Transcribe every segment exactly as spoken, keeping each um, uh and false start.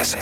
Ez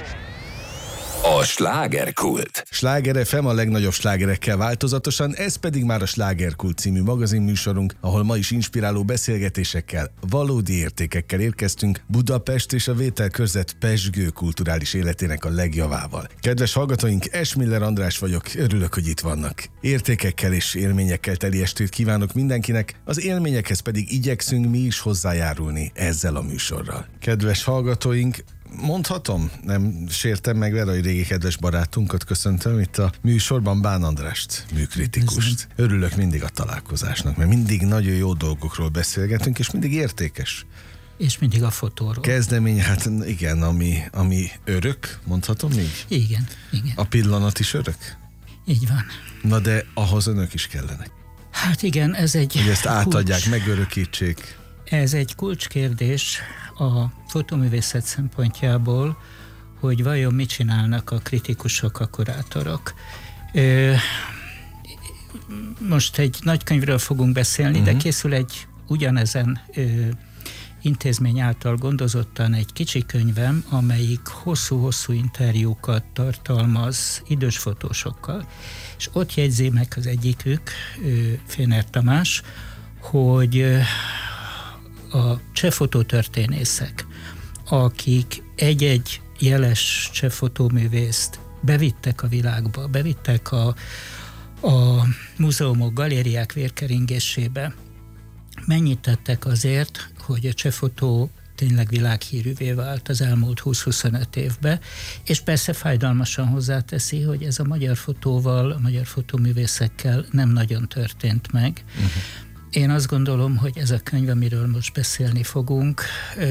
a Slágerkult. Sláger ef em a legnagyobb slágerekkel változatosan, ez pedig már a Slágerkult című magazinműsorunk, ahol ma is inspiráló beszélgetésekkel, valódi értékekkel érkeztünk Budapest és a vételkörzet pezsgő kulturális életének a legjavával. Kedves hallgatóink, Esmiller András vagyok, örülök, hogy itt vannak. Értékekkel és élményekkel teli estét kívánok mindenkinek, az élményekhez pedig igyekszünk mi is hozzájárulni ezzel a műsorral. Kedves hallgatóink, mondhatom, nem sértem meg vele, hogy régi kedves barátunkat köszöntöm itt a műsorban, Bán Andrást, műkritikust. Örülök mindig a találkozásnak, mert mindig nagyon jó dolgokról beszélgetünk, és mindig értékes. És mindig a fotóról. Kezdemény, hát igen, ami, ami örök, mondhatom így? Igen, igen. A pillanat is örök? Így van. Na de ahhoz önök is kellenek. Hát igen, ez egy hogy ezt átadják, kulcs, megörökítsék. Ez egy kulcskérdés a fotóművészet szempontjából, hogy vajon mit csinálnak a kritikusok, a kurátorok. Ö, most egy nagy könyvről fogunk beszélni, uh-huh. de készül egy ugyanezen ö, intézmény által gondozottan egy kicsi könyvem, amelyik hosszú-hosszú interjúkat tartalmaz idős fotósokkal. És ott jegyzi meg az egyikük, Féner Tamás, hogy a cseh fotótörténészek, akik egy-egy jeles cseh fotóművészt bevittek a világba, bevittek a, a múzeumok, galériák vérkeringésébe, mennyit tettek azért, hogy a cseh fotó tényleg világhírűvé vált az elmúlt húsz-huszonöt évben, és persze fájdalmasan hozzáteszi, hogy ez a magyar fotóval, a magyar fotóművészekkel nem nagyon történt meg. Uh-huh. Én azt gondolom, hogy ez a könyv, amiről most beszélni fogunk,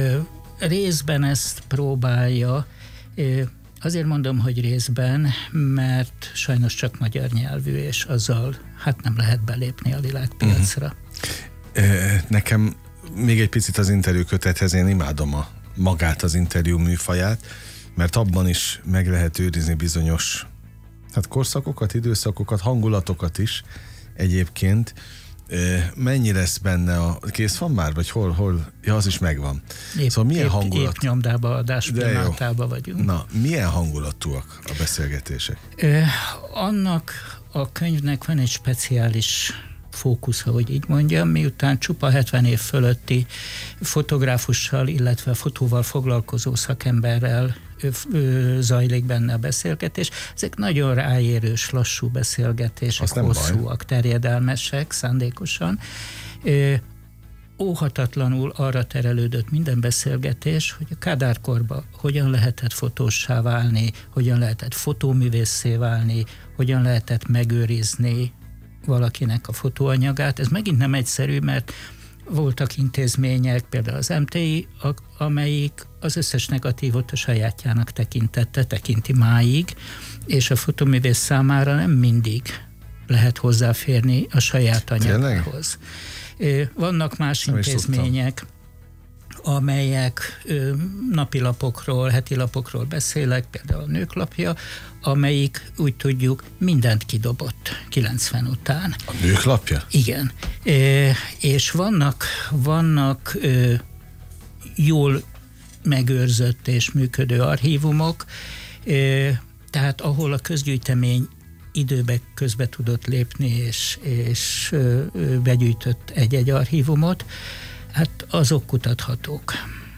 részben ezt próbálja, azért mondom, hogy részben, mert sajnos csak magyar nyelvű, és azzal hát nem lehet belépni a világpiacra. Uh-huh. Nekem még egy picit az interjú kötethez, én imádom a, magát az interjú műfaját, mert abban is meg lehet őrizni bizonyos hát korszakokat, időszakokat, hangulatokat is egyébként. Mennyi lesz benne a... Kész van már? Vagy hol? hol? Ja, az is megvan. Épp, szóval milyen épp, hangulat? Épp nyomdába, adás pillanatában vagyunk. Na, milyen hangulatúak a beszélgetések? Ö, annak a könyvnek van egy speciális fókusz, hogy így mondjam, miután csupa hetven év fölötti fotográfussal, illetve fotóval foglalkozó szakemberrel ö, ö, zajlik benne a beszélgetés. Ezek nagyon ráérős, lassú beszélgetések, hosszúak, terjedelmesek, szándékosan. Ö, óhatatlanul arra terelődött minden beszélgetés, hogy a Kádár korban hogyan lehetett fotóssá válni, hogyan lehetett fotóművészé válni, hogyan lehetett megőrizni valakinek a fotóanyagát. Ez megint nem egyszerű, mert voltak intézmények, például az em té i, amelyik az összes negatívot a sajátjának tekintette, tekinti máig, és a fotóművész számára nem mindig lehet hozzáférni a saját anyagához. Vannak más nem intézmények, amelyek ö, napilapokról, hetilapokról beszélek, például a Nőklapja, amelyik úgy tudjuk mindent kidobott kilencven után. A Nőklapja? Igen. E, és vannak, vannak ö, jól megőrzött és működő archívumok, e, tehát ahol a közgyűjtemény időbe közbe tudott lépni és, és ö, begyűjtött egy-egy archívumot, hát azok kutathatók.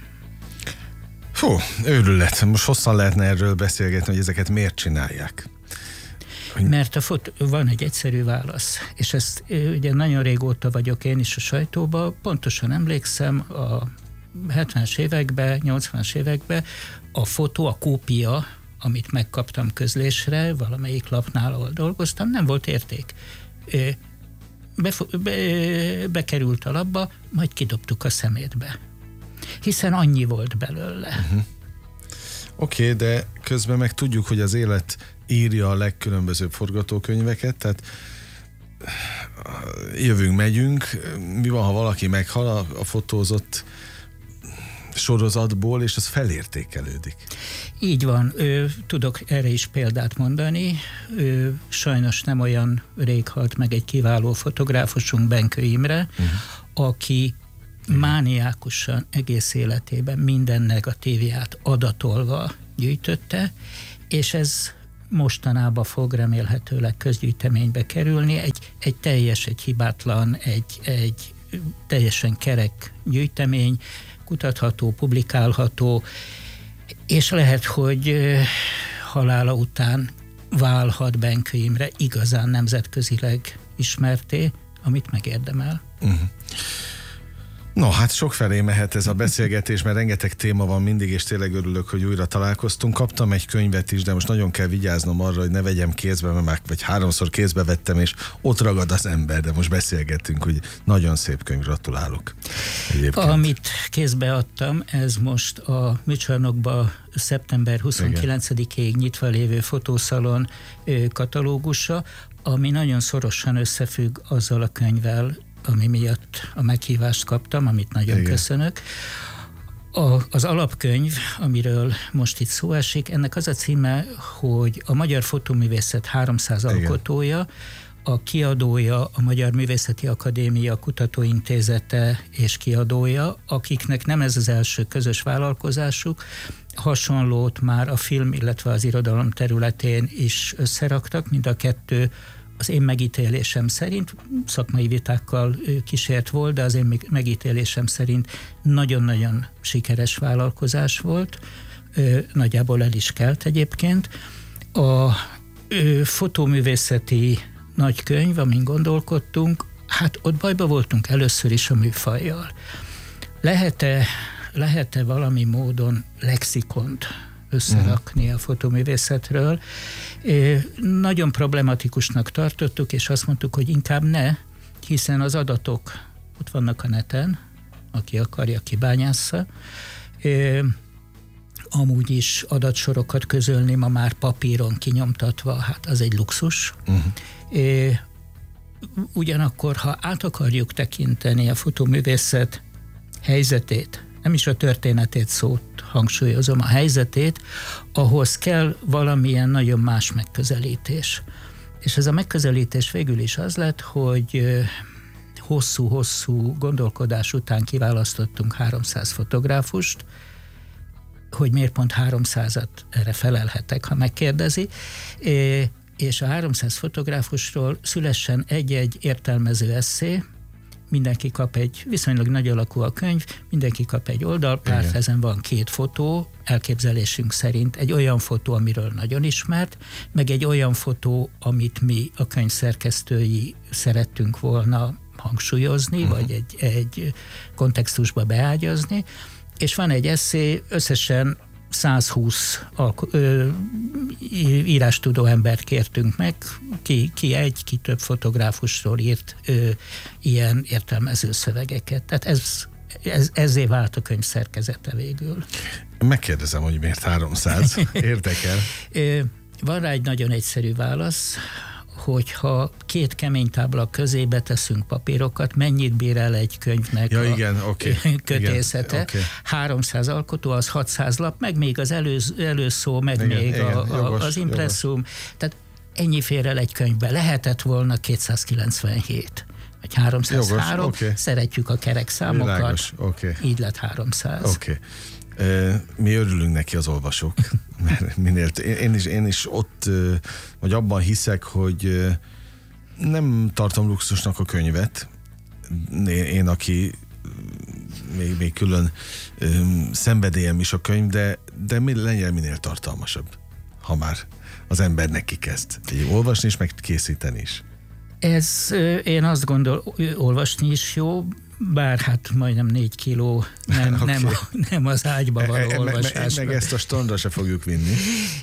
Fú, őrület. Most hosszan lehetne erről beszélgetni, hogy ezeket miért csinálják. Hogy... Mert a fot- van egy egyszerű válasz, és ezt ugye nagyon régóta vagyok én is a sajtóban, pontosan emlékszem a hetvenes években, nyolcvanas években a fotó, a kópia, amit megkaptam közlésre, valamelyik lapnál, ahol dolgoztam, nem volt érték. Befo- be- bekerült a labba, majd kidobtuk a szemétbe. Hiszen annyi volt belőle. Uh-huh. Oké, okay, de közben meg tudjuk, hogy az élet írja a legkülönbözőbb forgatókönyveket, tehát jövünk, megyünk, mi van, ha valaki meghal a, a fotózott sorozatból, és az felértékelődik. Így van. Ö, tudok erre is példát mondani. Ö, sajnos nem olyan rég halt meg egy kiváló fotográfusunk, Benkő Imre, uh-huh. aki mániákusan egész életében minden negatívját adatolva gyűjtötte, és ez mostanában fog remélhetőleg közgyűjteménybe kerülni. Egy, egy teljes, egy hibátlan, egy, egy teljesen kerek gyűjtemény, kutatható, publikálható, és lehet, hogy halála után válhat Benkő Imre igazán nemzetközileg ismerté, amit megérdemel. Uh-huh. No, hát sokfelé mehet ez a beszélgetés, mert rengeteg téma van mindig, és tényleg örülök, hogy újra találkoztunk. Kaptam egy könyvet is, de most nagyon kell vigyáznom arra, hogy ne vegyem kézbe, mert már vagy háromszor kézbe vettem, és ott ragad az ember, de most beszélgetünk, hogy nagyon szép könyv, gratulálok. Egyébként. Amit kézbe adtam, ez most a műcsarnokba szeptember huszonkilencedikéig nyitva lévő fotószalon katalógusa, ami nagyon szorosan összefügg azzal a könyvvel, ami miatt a meghívást kaptam, amit nagyon Igen. köszönök. A, az alapkönyv, amiről most itt szó esik, ennek az a címe, hogy a Magyar Fotóművészet háromszáz Igen. alkotója, a kiadója a Magyar Művészeti Akadémia Kutatóintézete és kiadója, akiknek nem ez az első közös vállalkozásuk, hasonlót már a film, illetve az irodalom területén is összeraktak, mind a kettő az én megítélésem szerint, szakmai vitákkal kísért volt, de az én megítélésem szerint nagyon-nagyon sikeres vállalkozás volt, nagyjából el is kelt egyébként. A fotóművészeti nagykönyv, amin gondolkodtunk, hát ott bajba voltunk először is a műfajjal. Lehet-e, lehet-e valami módon lexikont összerakni a fotóművészetről? Nagyon problematikusnak tartottuk, és azt mondtuk, hogy inkább ne, hiszen az adatok ott vannak a neten, aki akarja, kibányásza. Amúgy is adatsorokat közölni ma már papíron kinyomtatva, hát az egy luxus. Uh-huh. Ugyanakkor, ha át akarjuk tekinteni a fotóművészet helyzetét, nem is a történetét szót hangsúlyozom, a helyzetét, ahhoz kell valamilyen nagyon más megközelítés. És ez a megközelítés végül is az lett, hogy hosszú-hosszú gondolkodás után kiválasztottunk háromszáz fotográfust, hogy miért pont háromszázat, erre felelhetek, ha megkérdezi, és a háromszáz fotográfusról szülessen egy-egy értelmező esszé, mindenki kap egy, viszonylag nagy alakú a könyv, mindenki kap egy oldalpárt, Igen. ezen van két fotó, elképzelésünk szerint egy olyan fotó, amiről nagyon ismert, meg egy olyan fotó, amit mi a könyv szerkesztői szerettünk volna hangsúlyozni, uh-huh. vagy egy, egy kontextusba beágyazni, és van egy esszé, összesen száz húsz alko- ö, írástudó embert kértünk meg, ki, ki egy, ki több fotográfusról írt ö, ilyen értelmező szövegeket. Tehát ez, ez, ezzé vált a könyv szerkezete végül. Megkérdezem, hogy miért háromszáz? Érdekel. Van rá egy nagyon egyszerű válasz, hogyha két kemény tábla közébe teszünk papírokat, mennyit bír el egy könyvnek ja, a igen, okay, kötészete. Igen, okay. háromszáz alkotó, az hatszáz lap, meg még az előz, előszó, meg igen, még igen, a, a, jogos, az impresszum. Jogos. Tehát ennyi fér el egy könyvbe. Lehetett volna kétszázkilencvenhét, vagy háromszázhárom. Jogos, okay. Szeretjük a kerek számokat. Világos, okay. Így lett háromszáz. Oké. Okay. Mi örülünk neki, az olvasók, mert minél, én is, én is ott, vagy abban hiszek, hogy nem tartom luxusnak a könyvet. Én, aki még, még külön szenvedélyem is a könyv, de, de legyen minél tartalmasabb, ha már az ember neki kezd. Olvasni is, meg készíteni is. Ez, én azt gondolom, olvasni is jó, bár hát majdnem négy kiló nem, okay. nem, nem az ágyba való e, olvasás. Meg, meg ezt a strandra se fogjuk vinni.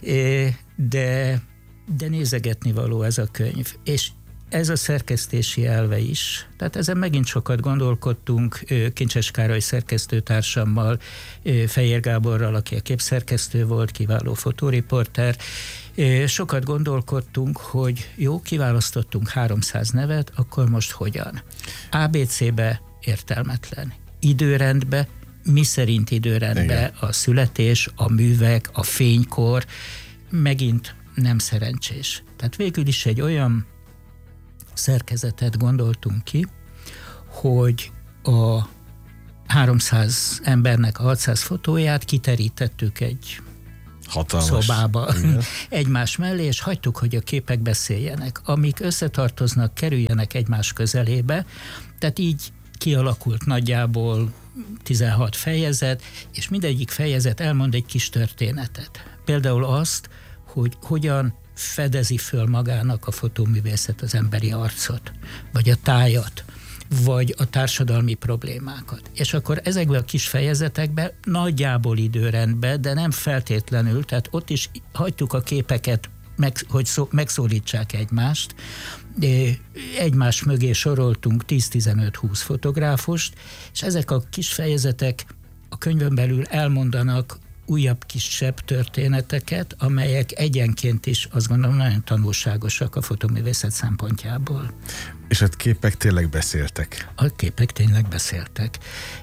De, de nézegetni való ez a könyv. És ez a szerkesztési elve is. Tehát ezen megint sokat gondolkodtunk Kincses Károly szerkesztőtársammal, Fejér Gáborral, aki a képszerkesztő volt, kiváló fotóriporter. Sokat gondolkodtunk, hogy jó, kiválasztottunk háromszáz nevet, akkor most hogyan? á bé cé-be értelmetlen. Időrendbe, mi szerint időrendbe? Igen. A születés, a művek, a fénykor, megint nem szerencsés. Tehát végül is egy olyan szerkezetet gondoltunk ki, hogy a háromszáz embernek a hatszáz fotóját kiterítettük egy hatalmas szobába egymás mellé, és hagytuk, hogy a képek beszéljenek. Amik összetartoznak, kerüljenek egymás közelébe, tehát így kialakult nagyjából tizenhat fejezet, és mindegyik fejezet elmond egy kis történetet. Például azt, hogy hogyan fedezi föl magának a fotóművészet az emberi arcot, vagy a tájat, vagy a társadalmi problémákat. És akkor ezekben a kis fejezetekben nagyjából időrendben, de nem feltétlenül, tehát ott is hagytuk a képeket, meg, hogy szó, megszólítsák egymást. Egymás mögé soroltunk tíz-tizenöt-húsz fotográfust, és ezek a kis fejezetek a könyvön belül elmondanak újabb kisebb történeteket, amelyek egyenként is azt gondolom nagyon tanulságosak a fotóművészet szempontjából. És a képek tényleg beszéltek? A képek tényleg beszéltek.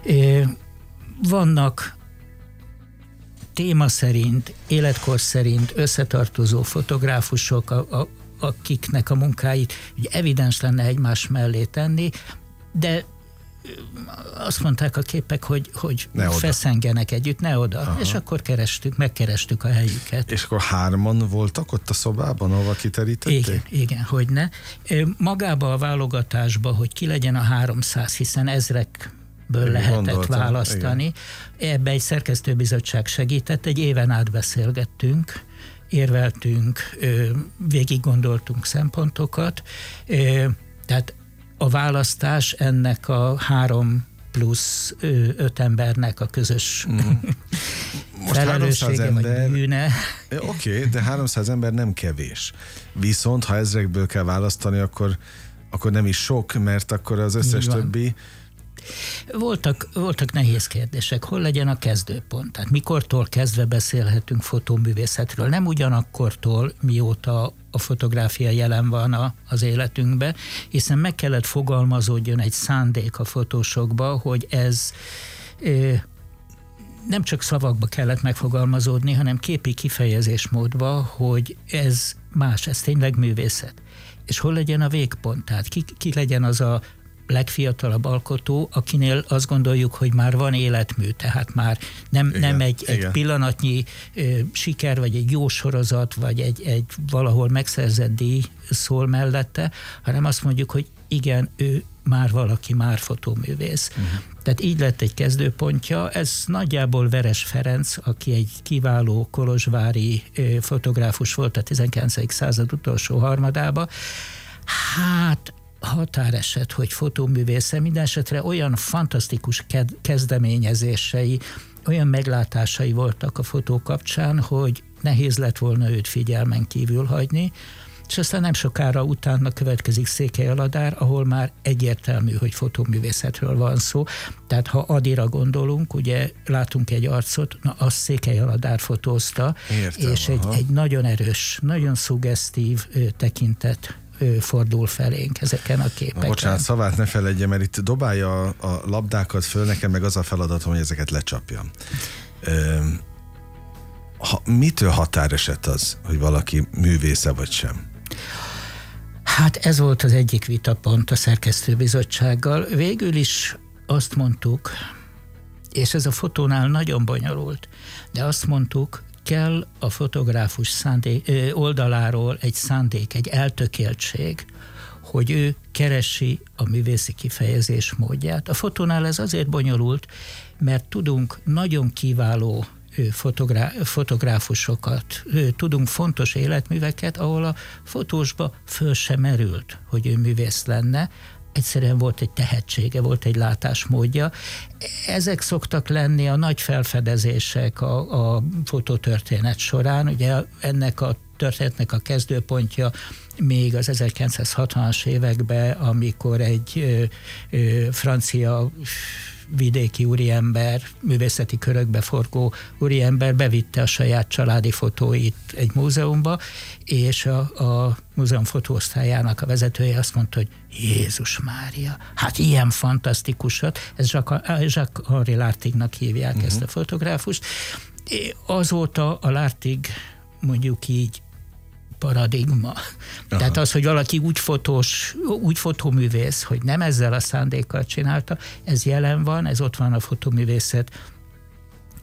Vannak téma szerint, életkor szerint összetartozó fotográfusok, a, a, akiknek a munkáit ugye evidens lenne egymás mellé tenni, de azt mondták a képek, hogy, hogy feszengenek együtt, ne oda. Aha. És akkor kerestük, megkerestük a helyüket. És akkor hárman voltak ott a szobában, ahova kiterítették? Igen, igen, hogy ne. Magába a válogatásba, hogy ki legyen a háromszáz, hiszen ezrekből lehetett gondoltam. választani. Igen. Ebbe egy szerkesztőbizottság segített, egy éven át beszélgettünk, érveltünk, végig gondoltunk szempontokat, tehát a választás ennek a három plusz öt embernek a közös mm. felelőssége vagy bűne. Oké, okay, de háromszáz ember nem kevés. Viszont ha ezrekből kell választani, akkor, akkor nem is sok, mert akkor az összes többi... Voltak, voltak nehéz kérdések. Hol legyen a kezdőpont? Tehát mikortól kezdve beszélhetünk fotóművészetről? Nem ugyanakkortól, mióta a fotográfia jelen van a, az életünkben, hiszen meg kellett fogalmazódjon egy szándék a fotósokba, hogy ez ö, nem csak szavakba kellett megfogalmazódni, hanem képi kifejezésmódba, hogy ez más, ez tényleg művészet. És hol legyen a végpont? Tehát ki, ki legyen az a legfiatalabb alkotó, akinél azt gondoljuk, hogy már van életmű, tehát már nem, igen, nem egy, egy pillanatnyi ö, siker, vagy egy jó sorozat, vagy egy, egy valahol megszerzett díj szól mellette, hanem azt mondjuk, hogy igen, ő már valaki, már fotóművész. Uh-huh. Tehát így lett egy kezdőpontja. Ez nagyjából Veres Ferenc, aki egy kiváló kolozsvári ö, fotográfus volt a tizenkilencedik század utolsó harmadában. Hát határeset, hogy fotóművésze, minden esetre olyan fantasztikus kezdeményezései, olyan meglátásai voltak a fotó kapcsán, hogy nehéz lett volna őt figyelmen kívül hagyni, és aztán nem sokára utána következik Székely Aladár, ahol már egyértelmű, hogy fotóművészetről van szó. Tehát ha Adira gondolunk, ugye látunk egy arcot, na azt Székely Aladár fotózta, értem, és egy, egy nagyon erős, nagyon szuggesztív tekintet fordul felénk ezeken a képeken. Bocsánat, szavát ne feledje, mert itt dobálja a, a labdákat föl, nekem meg az a feladatom, hogy ezeket lecsapjam. Ö, ha, mitől határeset az, hogy valaki művésze vagy sem? Hát ez volt az egyik vitapont a szerkesztőbizottsággal. Végül is azt mondtuk, és ez a fotónál nagyon bonyolult, de azt mondtuk, kell a fotográfus szándék, oldaláról egy szándék, egy eltökéltség, hogy ő keresi a művészi kifejezés módját. A fotónál ez azért bonyolult, mert tudunk nagyon kiváló fotográ- fotográfusokat, tudunk fontos életműveket, ahol a fotósba föl sem merült, hogy ő művész lenne, egyszerűen volt egy tehetsége, volt egy látásmódja. Ezek szoktak lenni a nagy felfedezések a, a fotótörténet során. Ugye ennek a történetnek a kezdőpontja még az ezerkilencszázhatvanas években, amikor egy ö, ö, francia vidéki úriember, művészeti körökbe forgó úriember bevitte a saját családi fotóit egy múzeumba, és a, a múzeum fotóosztályának a vezetője azt mondta, hogy Jézus Mária, hát ilyen fantasztikusat, ez Jacques Henri Lartignak hívják uh-huh. ezt a fotográfust. Azóta a Lartig mondjuk így paradigma. Aha. Tehát az, hogy valaki úgy fotós, úgy fotóművész, hogy nem ezzel a szándékkal csinálta, ez jelen van, ez ott van a fotóművészet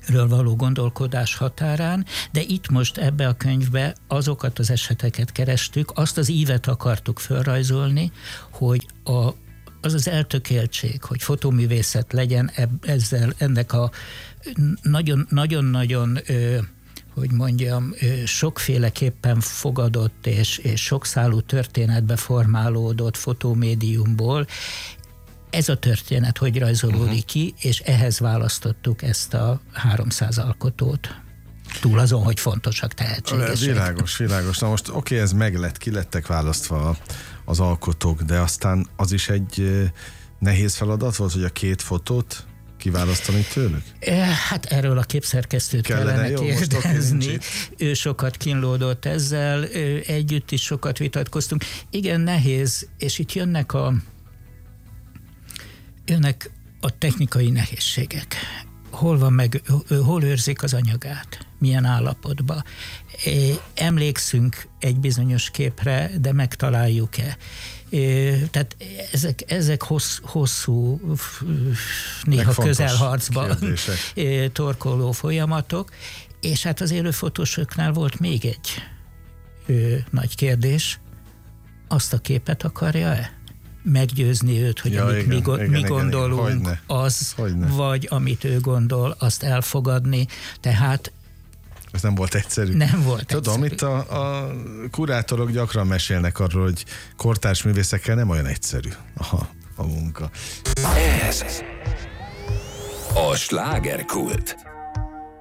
ről való gondolkodás határán, de itt most ebbe a könyvbe azokat az eseteket kerestük, azt az ívet akartuk felrajzolni, hogy a, az az eltökéltség, hogy fotóművészet legyen eb, ezzel, ennek a nagyon-nagyon hogy mondjam, sokféleképpen fogadott és, és sokszálú történetbe formálódott fotómédiumból. Ez a történet hogy rajzolódik uh-huh. ki, és ehhez választottuk ezt a háromszáz alkotót. Túl azon, hogy fontosak, tehetségesek. Világos, világos. Na most oké, okay, ez meg lett, ki lettek választva az alkotók, de aztán az is egy nehéz feladat volt, hogy a két fotót kiválasztani tőlük? Hát erről a képszerkesztőt kellene, kellene kérdezni. Ő sokat kínlódott ezzel, együtt is sokat vitatkoztunk. Igen, nehéz, és itt jönnek a jönnek a technikai nehézségek. Hol van meg, hol őrzik az anyagát, milyen állapotban. Emlékszünk egy bizonyos képre, de megtaláljuk-e. Tehát ezek, ezek hossz, hosszú, néha közelharcba torkoló folyamatok, és hát az élőfotósoknál volt még egy ő, nagy kérdés, azt a képet akarja-e? Meggyőzni őt, hogy ja, amit igen, mi, go- igen, mi igen, gondolunk, igen, hogyne, az, hogyne. Vagy amit ő gondol, azt elfogadni. Tehát ez nem volt egyszerű. Nem volt Tudom, egyszerű. Itt a, a kurátorok gyakran mesélnek arról, hogy kortárs művészekkel nem olyan egyszerű a, a munka. Ez a slágerkult.